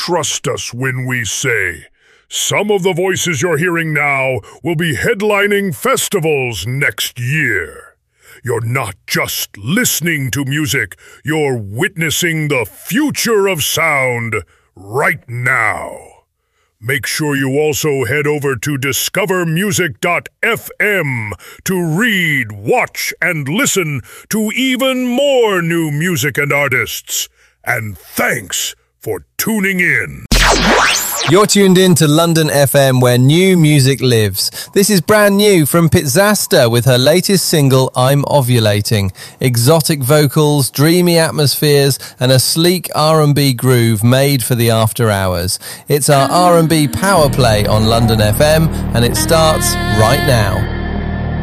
trust us when we say some of the voices you're hearing now will be headlining festivals next year. You're not just listening to music, you're witnessing the future of sound right now. Make sure you also head over to discovermusic.fm to read, watch, and listen to even more new music and artists. And thanks for tuning in. You're tuned in to London FM, where new music lives. This is brand new from Pizzasta with her latest single, I'm Ovulating. Exotic vocals, dreamy atmospheres, and a sleek R&B groove made for the after hours. It's our R&B power play on London FM, and it starts right now.